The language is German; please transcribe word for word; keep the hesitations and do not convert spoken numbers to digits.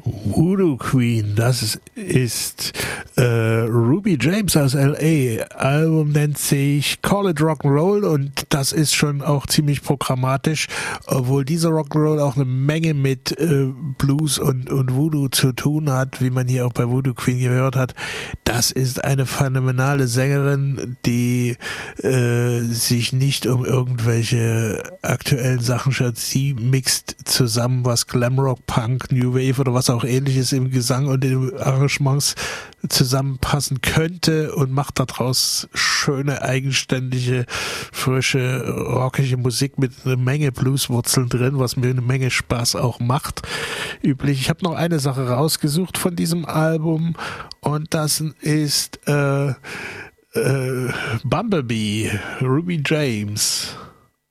Voodoo Queen, das ist äh, Ruby James aus L A. Album nennt sich Call It Rock'n'Roll und das ist schon auch ziemlich programmatisch, obwohl dieser Rock'n'Roll auch eine Menge mit äh, Blues und, und Voodoo zu tun hat, wie man hier auch bei Voodoo Queen gehört hat. Das ist eine phänomenale Sängerin, die äh, sich nicht um irgendwelche aktuellen Sachen schaut. Sie mixt zusammen, was Glamrock, Punk, New Wave oder was auch ähnliches im Gesang und in Arrangements zusammenpassen könnte und macht daraus schöne, eigenständige, frische, rockige Musik mit einer Menge Blueswurzeln drin, was mir eine Menge Spaß auch macht. Üblich. Ich habe noch eine Sache rausgesucht von diesem Album und das ist äh, äh, Bumblebee, Ruby James.